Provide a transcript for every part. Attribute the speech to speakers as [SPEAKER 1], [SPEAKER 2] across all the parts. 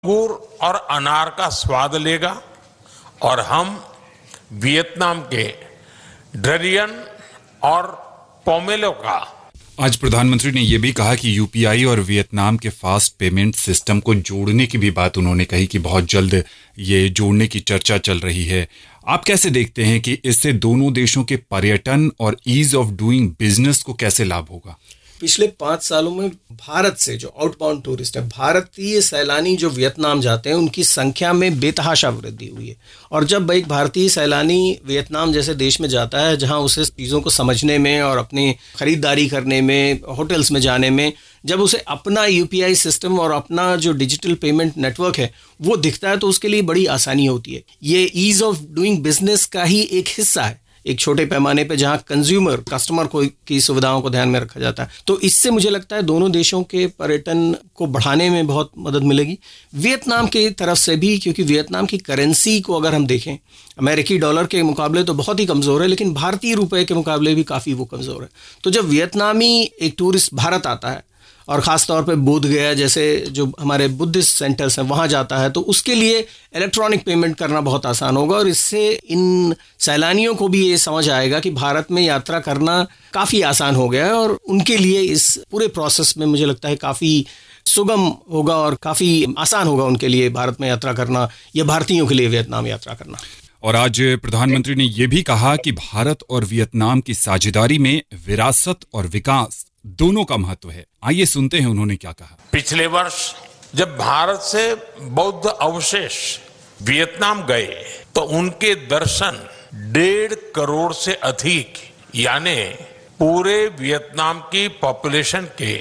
[SPEAKER 1] अंगूर और अनार का स्वाद लेगा और हम वियतनाम के डरियन और पोमेलो का।
[SPEAKER 2] आज प्रधानमंत्री ने यह भी कहा कि यूपीआई और वियतनाम के फास्ट पेमेंट सिस्टम को जोड़ने की भी बात उन्होंने कही कि बहुत जल्द ये जोड़ने की चर्चा चल रही है। आप कैसे देखते हैं कि इससे दोनों देशों के पर्यटन और ईज ऑफ डूइंग बिजनेस को कैसे लाभ होगा?
[SPEAKER 3] पिछले 5 सालों में भारत से जो आउटबाउंड टूरिस्ट है, भारतीय सैलानी जो वियतनाम जाते हैं, उनकी संख्या में बेतहाशा वृद्धि हुई है। और जब एक भारतीय सैलानी वियतनाम जैसे देश में जाता है, जहां उसे चीज़ों को समझने में और अपनी खरीदारी करने में, होटल्स में जाने में, जब उसे अपना यूपीआई सिस्टम और अपना जो डिजिटल पेमेंट नेटवर्क है वो दिखता है, तो उसके लिए बड़ी आसानी होती है। ये ईज ऑफ डूइंग बिजनेस का ही एक हिस्सा है, एक छोटे पैमाने पे, जहां कस्टमर की सुविधाओं को ध्यान में रखा जाता है। तो इससे मुझे लगता है दोनों देशों के पर्यटन को बढ़ाने में बहुत मदद मिलेगी। वियतनाम की तरफ से भी, क्योंकि वियतनाम की करेंसी को अगर हम देखें, अमेरिकी डॉलर के मुकाबले तो बहुत ही कमज़ोर है, लेकिन भारतीय रुपए के मुकाबले भी काफ़ी वो कमज़ोर है। तो जब वियतनामी एक टूरिस्ट भारत आता है और ख़ास तौर पे बोध गया जैसे जो हमारे बुद्धिस्ट सेंटर्स हैं वहाँ जाता है, तो उसके लिए इलेक्ट्रॉनिक पेमेंट करना बहुत आसान होगा। और इससे इन सैलानियों को भी ये समझ आएगा कि भारत में यात्रा करना काफ़ी आसान हो गया है, और उनके लिए इस पूरे प्रोसेस में मुझे लगता है काफ़ी सुगम होगा और काफ़ी आसान होगा उनके लिए भारत में यात्रा करना, या भारतीयों के लिए वियतनाम यात्रा करना।
[SPEAKER 2] और आज प्रधानमंत्री ने यह भी कहा कि भारत और वियतनाम की साझेदारी में विरासत और विकास दोनों का महत्व है। आइए सुनते हैं उन्होंने क्या कहा।
[SPEAKER 1] पिछले वर्ष जब भारत से बौद्ध अवशेष वियतनाम गए तो उनके दर्शन 1.5 करोड़ से अधिक, यानी पूरे वियतनाम की पॉपुलेशन के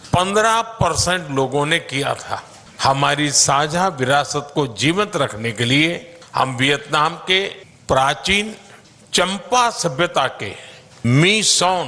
[SPEAKER 1] 15% लोगों ने किया था। हमारी साझा विरासत को जीवंत रखने के लिए हम वियतनाम के प्राचीन चंपा सभ्यता के मी सॉन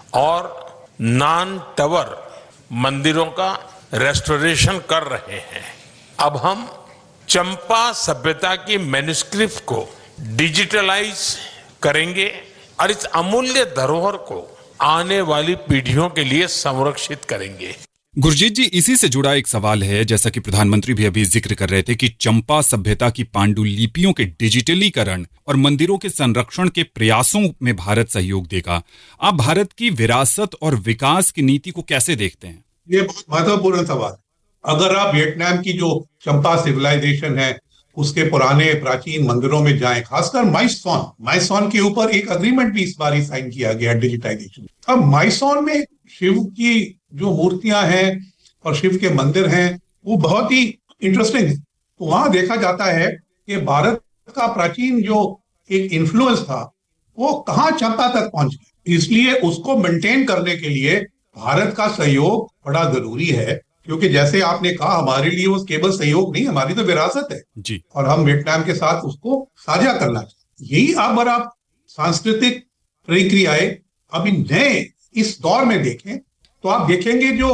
[SPEAKER 1] और नान टावर मंदिरों का रेस्टोरेशन कर रहे हैं। अब हम चंपा सभ्यता की मैन्युस्क्रिप्ट को डिजिटलाइज करेंगे और इस अमूल्य धरोहर को आने वाली पीढ़ियों के लिए संरक्षित करेंगे।
[SPEAKER 2] गुरजीत जी, इसी से जुड़ा एक सवाल है, जैसा कि प्रधानमंत्री भी अभी जिक्र कर रहे थे कि चंपा सभ्यता की पांडुलिपियों के डिजिटलीकरण और मंदिरों के संरक्षण के प्रयासों में भारत सहयोग देगा। आप भारत की विरासत और विकास की नीति को कैसे देखते हैं?
[SPEAKER 4] ये बहुत महत्वपूर्ण सवाल। अगर आप वियतनाम की जो चंपा सिविलाइजेशन है उसके पुराने प्राचीन मंदिरों में जाएं, खासकर माइसॉन के ऊपर एक अग्रीमेंट भी इस बार ही साइन किया गया डिजिटाइजेशन। अब माइसॉन में शिव की जो मूर्तियां हैं और शिव के मंदिर हैं वो बहुत ही इंटरेस्टिंग है। तो वहां देखा जाता है कि भारत का प्राचीन जो एक इन्फ्लुएंस था वो कहाँ चंपा तक पहुंच गया। इसलिए उसको मेंटेन करने के लिए भारत का सहयोग बड़ा जरूरी है, क्योंकि जैसे आपने कहा हमारे लिए वो केवल सहयोग नहीं, हमारी तो विरासत है
[SPEAKER 2] जी। और
[SPEAKER 4] हम वियतनाम के साथ उसको साझा करना चाहिए। यही अगर आप सांस्कृतिक प्रक्रियाएं अभी नए इस दौर में देखें तो आप देखेंगे जो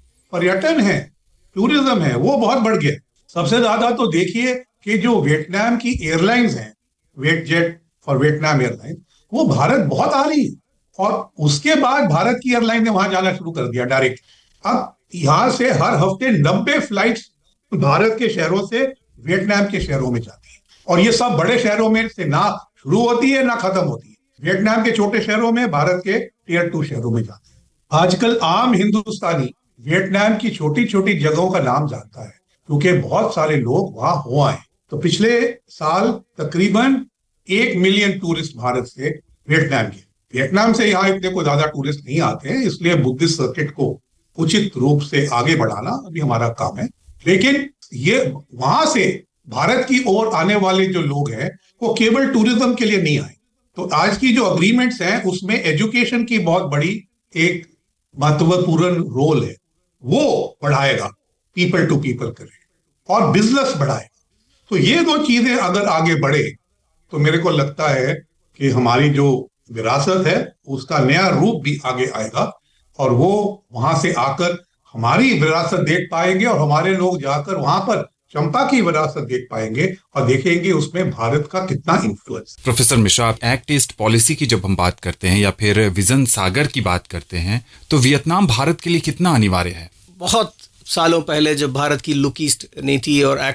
[SPEAKER 4] पर्यटन है, टूरिज्म है, वो बहुत बढ़ गया। सबसे ज्यादा तो देखिए कि जो वियतनाम की एयरलाइंस हैं, वियतजेट और वियतनाम एयरलाइन, वो भारत बहुत आ रही है। और उसके बाद भारत की एयरलाइन ने वहां जाना शुरू कर दिया डायरेक्ट। अब यहां से हर हफ्ते 90 फ्लाइट्स भारत के शहरों से वियतनाम के शहरों में जाती है, और ये सब बड़े शहरों में से ना शुरू होती है ना खत्म होती है। वियतनाम के छोटे शहरों में, भारत के टियर 2 शहरों में जाते हैं। आजकल आम हिंदुस्तानी वियतनाम की छोटी छोटी जगहों का नाम जानता है, क्योंकि बहुत सारे लोग वहां हो आए। तो पिछले साल तकरीबन 1 मिलियन टूरिस्ट भारत से वियतनाम के। वियतनाम से यहाँ इतने को ज्यादा टूरिस्ट नहीं आते हैं, इसलिए बुद्धिस्ट सर्किट को उचित रूप से आगे बढ़ाना अभी हमारा काम है। लेकिन ये वहां से भारत की ओर आने वाले जो लोग हैं वो केवल टूरिज्म के लिए नहीं आए। तो आज की जो अग्रीमेंट्स हैं उसमें एजुकेशन की बहुत बड़ी एक महत्वपूर्ण रोल है, वो बढ़ाएगा, पीपल टू पीपल करेगा और बिजनेस बढ़ाएगा। तो ये 2 चीजें अगर आगे बढ़े तो मेरे को लगता है कि हमारी जो विरासत है उसका नया रूप भी आगे आएगा, और वो वहां से आकर हमारी विरासत देख पाएंगे और हमारे लोग जाकर वहां पर चंपा की विरासत देख पाएंगे और देखेंगे उसमें भारत का कितना influence.
[SPEAKER 2] Professor Mishra, act east policy की जब हम बात करते हैं या फिर विजन सागर की बात करते हैं, तो वियतनाम भारत के लिए कितना अनिवार्य है?
[SPEAKER 3] बहुत सालों पहले जब भारत की लुक ईस्ट नीति और